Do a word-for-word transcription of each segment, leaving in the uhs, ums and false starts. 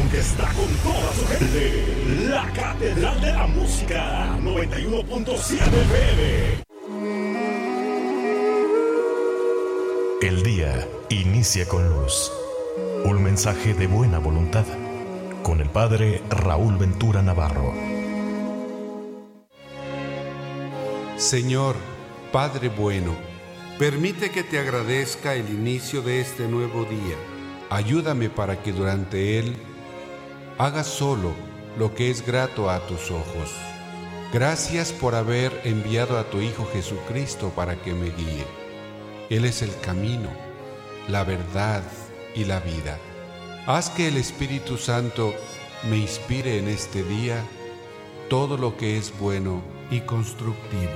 que está con toda su gente. La Catedral de la Música, noventa y uno punto siete F M. El día inicia con luz. Un mensaje de buena voluntad. Con el Padre Raúl Ventura Navarro. Señor, Padre bueno, permite que te agradezca el inicio de este nuevo día. Ayúdame para que durante él haga solo lo que es grato a tus ojos. Gracias por haber enviado a tu Hijo Jesucristo para que me guíe. Él es el camino, la verdad y la vida. Haz que el Espíritu Santo me inspire en este día todo lo que es bueno y constructivo.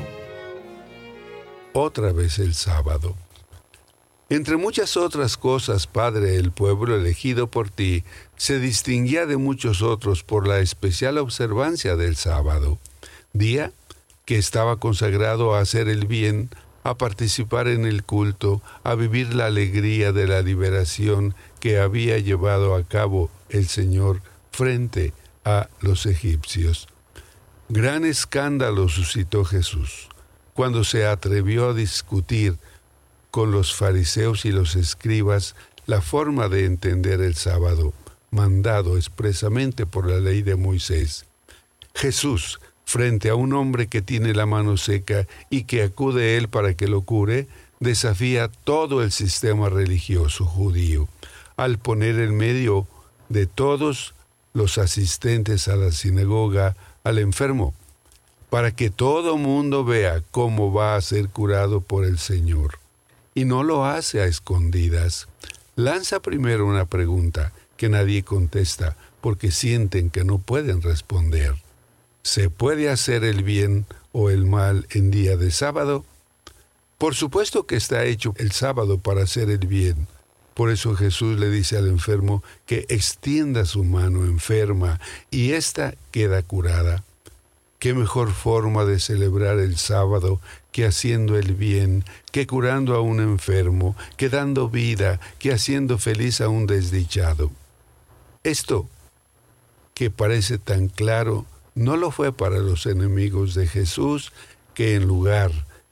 Otra vez el sábado. Entre muchas otras cosas, Padre, el pueblo elegido por ti se distinguía de muchos otros por la especial observancia del sábado, día que estaba consagrado a hacer el bien, a participar en el culto, a vivir la alegría de la liberación que había llevado a cabo el Señor frente a los egipcios. Gran escándalo suscitó Jesús cuando se atrevió a discutir con los fariseos y los escribas la forma de entender el sábado, mandado expresamente por la ley de Moisés. Jesús, frente a un hombre que tiene la mano seca y que acude a él para que lo cure, desafía todo el sistema religioso judío, al poner en medio de todos los asistentes a la sinagoga al enfermo, para que todo mundo vea cómo va a ser curado por el Señor. Y no lo hace a escondidas. Lanza primero una pregunta que nadie contesta porque sienten que no pueden responder. ¿Se puede hacer el bien o el mal en día de sábado? Por supuesto que está hecho el sábado para hacer el bien. Por eso Jesús le dice al enfermo que extienda su mano enferma y ésta queda curada. ¿Qué mejor forma de celebrar el sábado que haciendo el bien, que curando a un enfermo, que dando vida, que haciendo feliz a un desdichado? Esto, que parece tan claro, no lo fue para los enemigos de Jesús, que en lugar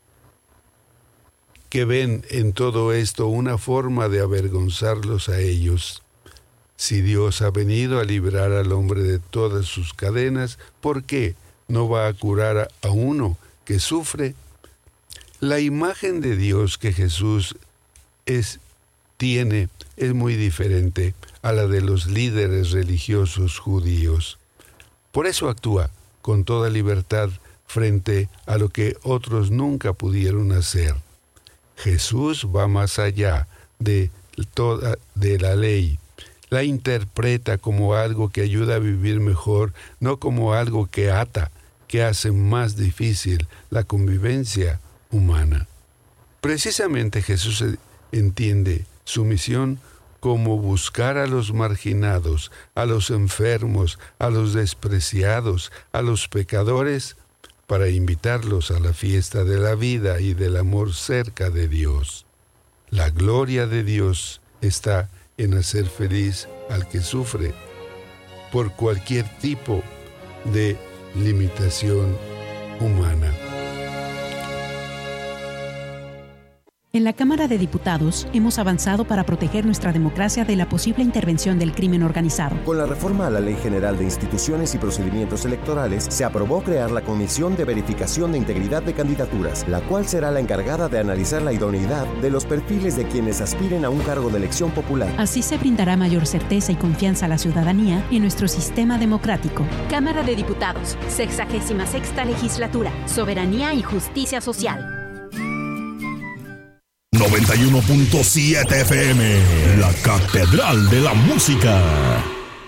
que ven en todo esto una forma de avergonzarlos a ellos. Si Dios ha venido a librar al hombre de todas sus cadenas, ¿por qué no va a curar a uno que sufre? La imagen de Dios que Jesús es, tiene es muy diferente a la de los líderes religiosos judíos. Por eso actúa con toda libertad frente a lo que otros nunca pudieron hacer. Jesús va más allá de toda de la ley. La interpreta como algo que ayuda a vivir mejor, no como algo que ata, que hace más difícil la convivencia humana. Precisamente Jesús entiende su misión como buscar a los marginados, a los enfermos, a los despreciados, a los pecadores, para invitarlos a la fiesta de la vida y del amor cerca de Dios. La gloria de Dios está en hacer feliz al que sufre por cualquier tipo de limitación humana. En la Cámara de Diputados hemos avanzado para proteger nuestra democracia de la posible intervención del crimen organizado. Con la reforma a la Ley General de Instituciones y Procedimientos Electorales, se aprobó crear la Comisión de Verificación de Integridad de Candidaturas, la cual será la encargada de analizar la idoneidad de los perfiles de quienes aspiren a un cargo de elección popular. Así se brindará mayor certeza y confianza a la ciudadanía en nuestro sistema democrático. Cámara de Diputados, sexagésima sexta legislatura, Soberanía y Justicia Social. noventa y uno punto siete F M, la Catedral de la Música.